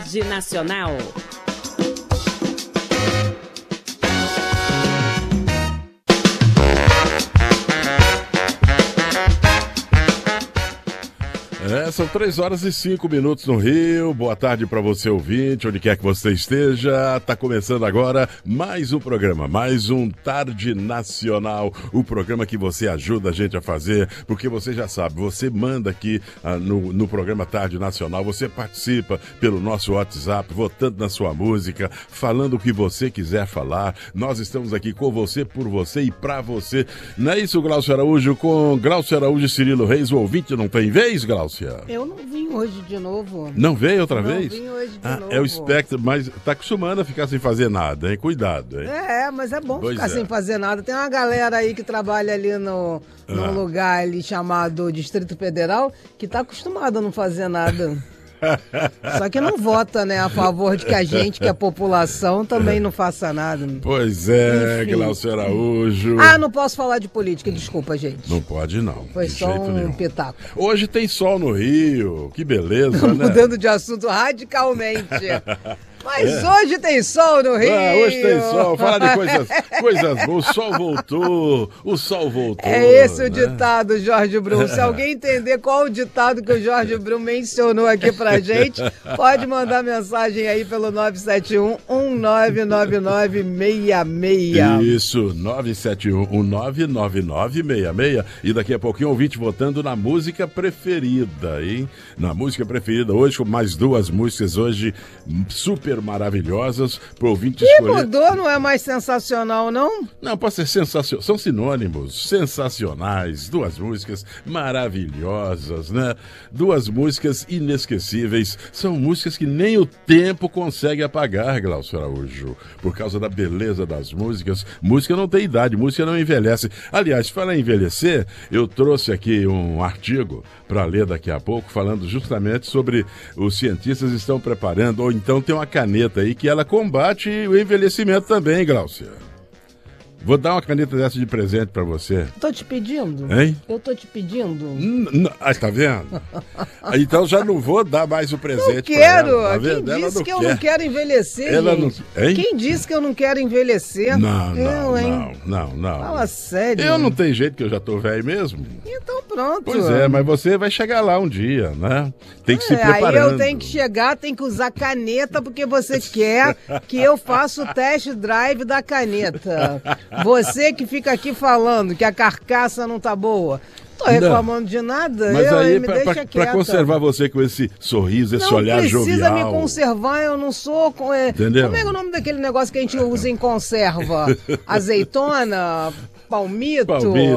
Tarde Nacional. São 3h05 no Rio. Boa tarde para você, ouvinte, onde quer que você esteja. Tá começando agora mais um programa, mais um Tarde Nacional, o programa que você ajuda a gente a fazer, porque você já sabe, você manda aqui no programa Tarde Nacional, você participa pelo nosso WhatsApp, votando na sua música, falando o que você quiser falar. Nós estamos aqui com você, por você e pra você. Não é isso, Glaucio Araújo? Com Glaucio Araújo e Cirilo Reis, o ouvinte não tem vez, Glaucia? Eu não vim hoje de novo. Não veio outra vez? Não vim hoje de novo. É o espectro, mas tá acostumando a ficar sem fazer nada, hein? Cuidado, hein? Mas é bom ficar sem fazer nada. Tem uma galera aí que trabalha ali num lugar ali chamado Distrito Federal que tá acostumada a não fazer nada. Só que não vota, né, a favor de que a gente, que a população, também não faça nada. Pois é, Glaucio Araújo. Não posso falar de política, desculpa, gente. Não pode, não. Foi só um pitaco. Hoje tem sol no Rio, que beleza, né? Mudando de assunto radicalmente. Mas hoje tem sol no Rio. Hoje tem sol. Fala de coisas boas. O sol voltou. É esse o ditado, Jorge Brum. Se alguém entender qual o ditado que o Jorge Brum mencionou aqui pra gente, pode mandar mensagem aí pelo 971-199966. Isso, 971-199966. E daqui a pouquinho o ouvinte votando na música preferida, hein? Na música preferida hoje, com mais duas músicas hoje super maravilhosas pro ouvinte escolher. Mudou, não é mais sensacional, não? Não, pode ser sensacional. São sinônimos, sensacionais. Duas músicas maravilhosas, né? Duas músicas inesquecíveis. São músicas que nem o tempo consegue apagar, Glaucio Araújo. Por causa da beleza das músicas. Música não tem idade, música não envelhece. Aliás, falar em envelhecer, eu trouxe aqui um artigo para ler daqui a pouco, falando justamente sobre os cientistas estão preparando, ou então tem uma caneta aí que ela combate o envelhecimento também, Glaucia. Vou dar uma caneta dessa de presente pra você. Tô te pedindo? Hein? Eu tô te pedindo? Tá vendo? Então já não vou dar mais o presente. Não quero. Ela, tá Quem disse que eu não quero envelhecer, gente? Quem disse que eu não quero envelhecer? Não. Fala sério. Eu não tenho jeito, que eu já tô velho mesmo. Então pronto. Pois é, mas você vai chegar lá um dia, né? Tem que se preparando. Aí eu tenho que chegar, tenho que usar caneta, porque você quer que eu faça o test drive da caneta. Você que fica aqui falando que a carcaça não tá boa. Tô reclamando de nada, mas aí, me deixa quieta. Pra conservar você com esse sorriso, esse olhar jovial. Não precisa me conservar, eu não sou... Entendeu? Como é o nome daquele negócio que a gente usa em conserva? Azeitona... Palmito,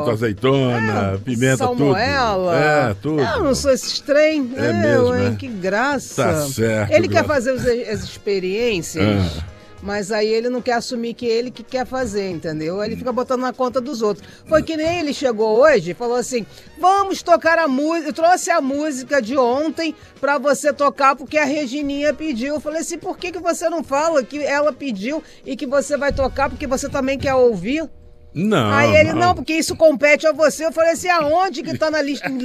azeitona, pimenta, salmoela. Tudo. Eu não sou esse trem. Mesmo, né? Que graça. Tá certo. Ele quer fazer as experiências... Mas aí ele não quer assumir que ele que quer fazer, entendeu? Ele fica botando na conta dos outros. Foi que nem ele chegou hoje e falou assim, vamos tocar a música, eu trouxe a música de ontem pra você tocar porque a Regininha pediu. Eu falei assim, por que você não fala que ela pediu e que você vai tocar porque você também quer ouvir? Não. Aí ele, não, porque isso compete a você. Eu falei assim, aonde que tá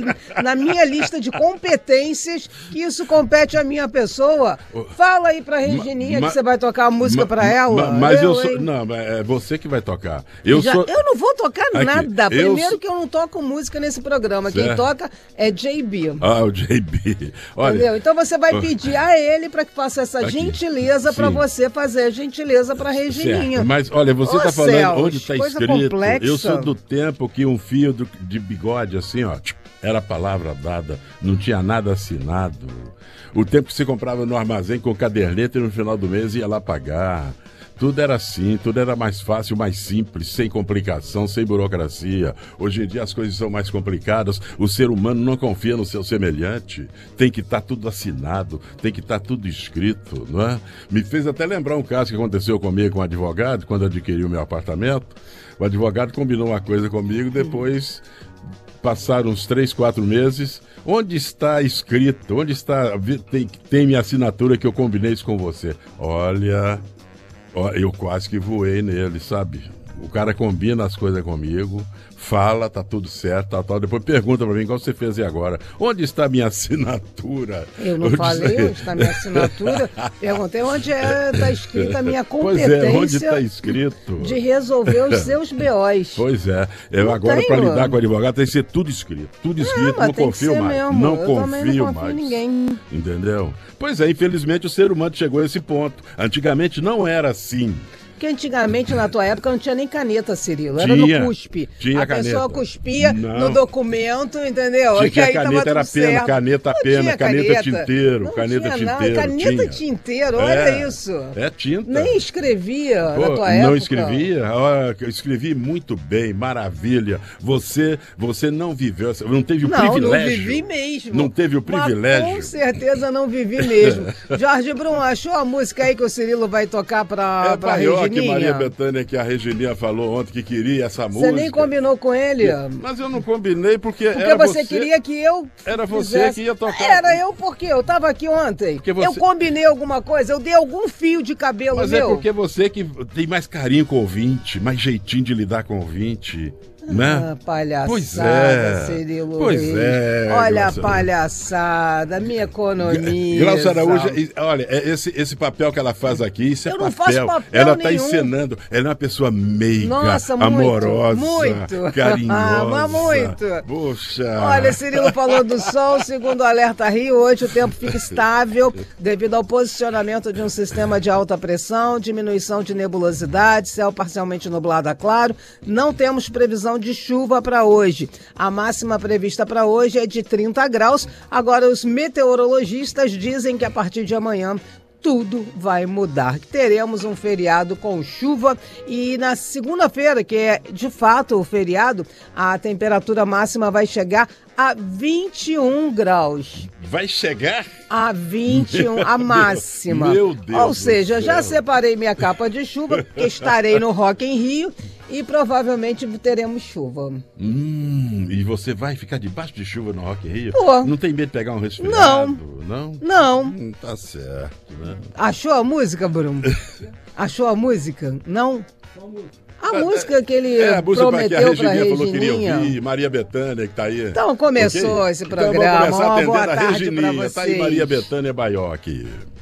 na minha lista de competências que isso compete à minha pessoa? Fala aí pra Regininha que você vai tocar a música pra ela. Mas não, é você que vai tocar. Eu não vou tocar nada. Primeiro que eu não toco música nesse programa. Certo. Quem toca é JB. O JB. Olha, entendeu? Então você vai pedir a ele pra que faça essa gentileza pra você fazer a gentileza pra Regininha. Certo. Mas olha, você tá falando onde tá escrito. Complexa. Eu sou do tempo que um fio de bigode assim, ó, era palavra dada, não tinha nada assinado. O tempo que você comprava no armazém com caderneta e no final do mês ia lá pagar. Tudo era assim, tudo era mais fácil, mais simples, sem complicação, sem burocracia. Hoje em dia as coisas são mais complicadas, o ser humano não confia no seu semelhante. Tem que estar tudo assinado, tem que estar tudo escrito, não é? Me fez até lembrar um caso que aconteceu comigo com um advogado, quando adquiri o meu apartamento. O advogado combinou uma coisa comigo, depois passaram uns 3, 4 meses. Onde está escrito, onde está, tem minha assinatura que eu combinei isso com você? Olha... Eu quase que voei nele, sabe? O cara combina as coisas comigo, fala, tá tudo certo, tal. Depois pergunta pra mim, qual você fez e agora? Onde está a minha assinatura? Eu não falei onde está a minha assinatura. Perguntei onde está escrita a minha competência. Pois é, onde está escrito? De resolver os seus BOs. Pois é. Agora, para lidar com o advogado, tem que ser tudo escrito. Tudo escrito, não confio mais. Mesmo. Não eu confio não mais. Em ninguém. Entendeu? Pois é, infelizmente o ser humano chegou a esse ponto. Antigamente não era assim. Porque antigamente, na tua época, não tinha nem caneta, Cirilo. Era Tinha, no cuspe. Tinha a pessoa caneta. cuspia Não. no documento, entendeu? Tinha que aí a caneta era pena, caneta pena, caneta tinteiro, não caneta tinha tinteiro. Caneta tinteiro, olha isso. É tinta. Nem escrevia na tua não época. escrevia? Eu escrevi muito bem, maravilha. Você não viveu, não teve o privilégio. Não vivi mesmo. Não teve o privilégio. Mas, com certeza não vivi mesmo. Jorge Brum, achou a música aí que o Cirilo vai tocar pra Regininha? Que Maria Bethânia, que a Regininha falou ontem que queria essa música. Você nem combinou com ele? Mas eu não combinei porque era você queria que eu Era você fizesse. que ia tocar. Era eu porque eu tava aqui ontem. Eu combinei alguma coisa, eu dei algum fio de cabelo Mas meu. É porque você que tem mais carinho com o ouvinte, mais jeitinho de lidar com o ouvinte. Né? Palhaçada, pois é. Cirilo Pois Reis. é. Olha a palhaçada, minha economia. Glaucia Araújo, olha, esse papel que ela faz aqui, isso é eu papel. Não faço papel ela nenhum. está encenando. Ela é uma pessoa meiga, Nossa, amorosa, muito. carinhosa. Mas muito. Poxa. Olha, Cirilo falou do sol, segundo o Alerta Rio, hoje o tempo fica estável devido ao posicionamento de um sistema de alta pressão, diminuição de nebulosidade, céu parcialmente nublado a claro. Não temos previsão de chuva para hoje. A máxima prevista para hoje é de 30 graus. Agora, os meteorologistas dizem que a partir de amanhã tudo vai mudar. Teremos um feriado com chuva e na segunda-feira, que é de fato o feriado, a temperatura máxima vai chegar a 21 graus. Vai chegar? A 21, a máxima. Meu Deus. Ou seja, já separei minha capa de chuva, porque estarei no Rock in Rio e provavelmente teremos chuva. E você vai ficar debaixo de chuva no Rock in Rio? Pô. Não tem medo de pegar um resfriado? Não. Tá certo, né? Achou a música, Bruno? Achou a música? Não? A música que ele prometeu pra Regininha. Falou que queria ouvir, Maria Bethânia, que tá aí. Então começou esse programa. Então vamos começar Uma boa atendendo a tarde pra Regininha. vocês. Tá aí Maria Bethânia Baió aqui.